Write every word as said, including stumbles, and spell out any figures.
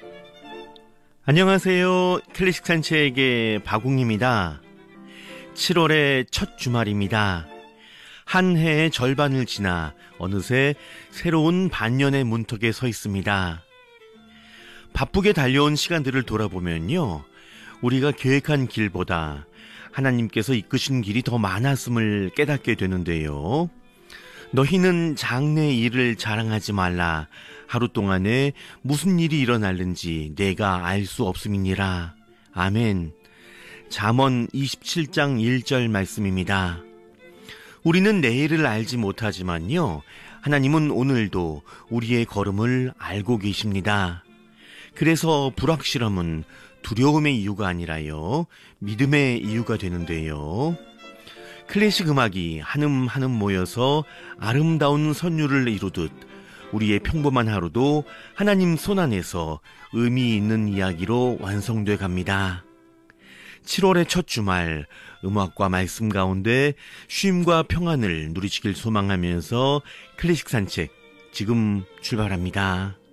안녕하세요. 클래식 산책의 박웅입니다. 칠월의 첫 주말입니다. 한 해의 절반을 지나 어느새 새로운 반년의 문턱에 서 있습니다. 바쁘게 달려온 시간들을 돌아보면요, 우리가 계획한 길보다 하나님께서 이끄신 길이 더 많았음을 깨닫게 되는데요. 너희는 장래 일을 자랑하지 말라. 하루 동안에 무슨 일이 일어날는지 내가 알 수 없음이니라. 아멘. 잠언 이십칠 장 일 절 말씀입니다. 우리는 내일을 알지 못하지만요, 하나님은 오늘도 우리의 걸음을 알고 계십니다. 그래서 불확실함은 두려움의 이유가 아니라요, 믿음의 이유가 되는데요. 클래식 음악이 한음 한음 모여서 아름다운 선율을 이루듯 우리의 평범한 하루도 하나님 손안에서 의미 있는 이야기로 완성돼 갑니다. 칠월의 첫 주말, 음악과 말씀 가운데 쉼과 평안을 누리시길 소망하면서 클래식 산책 지금 출발합니다.